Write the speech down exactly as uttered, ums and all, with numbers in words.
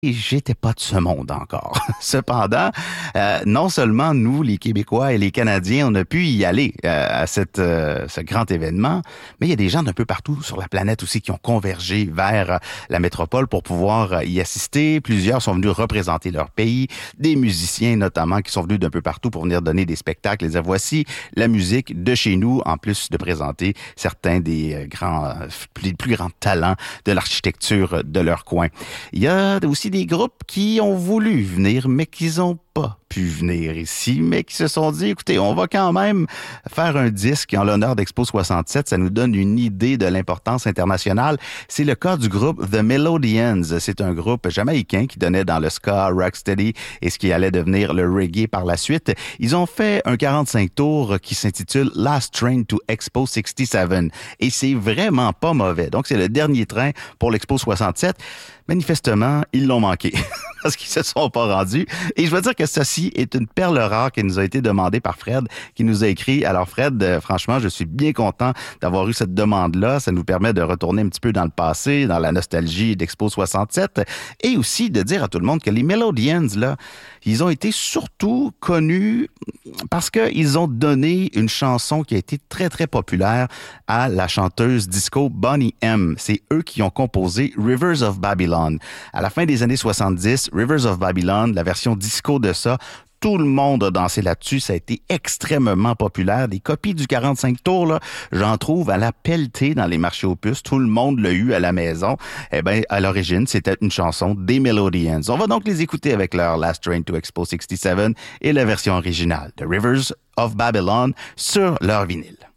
Et j'étais pas de ce monde encore. Cependant, euh, non seulement nous, les Québécois et les Canadiens, on a pu y aller euh, à cette, euh, ce grand événement, mais il y a des gens d'un peu partout sur la planète aussi qui ont convergé vers euh, la métropole pour pouvoir euh, y assister. Plusieurs sont venus représenter leur pays, des musiciens notamment qui sont venus d'un peu partout pour venir donner des spectacles et dire voici la musique de chez nous, en plus de présenter certains des euh, grands, euh, plus, plus grands talents de l'architecture de leur coin. Il y a aussi des groupes qui ont voulu venir, mais qui n'ont pas pu venir ici, mais qui se sont dit, écoutez, on va quand même faire un disque en l'honneur d'Expo soixante-sept. Ça nous donne une idée de l'importance internationale. C'est le cas du groupe The Melodians. C'est un groupe jamaïcain qui donnait dans le ska, rocksteady et ce qui allait devenir le reggae par la suite. Ils ont fait un quarante-cinq tours qui s'intitule Last Train to Expo soixante-sept et c'est vraiment pas mauvais. Donc, c'est le dernier train pour l'Expo soixante-sept. Manifestement, ils l'ont manqué parce qu'ils se sont pas rendus. Et je veux dire que ceci est une perle rare qui nous a été demandée par Fred, qui nous a écrit. Alors Fred, euh, franchement, je suis bien content d'avoir eu cette demande-là. Ça nous permet de retourner un petit peu dans le passé, dans la nostalgie d'Expo soixante-sept, et aussi de dire à tout le monde que les Melodians, là, ils ont été surtout connus parce qu'ils ont donné une chanson qui a été très, très populaire à la chanteuse disco Boney M. C'est eux qui ont composé Rivers of Babylon. À la fin des années soixante-dix, Rivers of Babylon, la version disco de ça, tout le monde a dansé là-dessus. Ça a été extrêmement populaire. Des copies du quarante-cinq tours, là, j'en trouve à la pelletée dans les marchés aux puces. Tout le monde l'a eu à la maison. Eh bien, à l'origine, c'était une chanson des Melodians. On va donc les écouter avec leur Last Train to Expo soixante-sept et la version originale de Rivers of Babylon sur leur vinyle.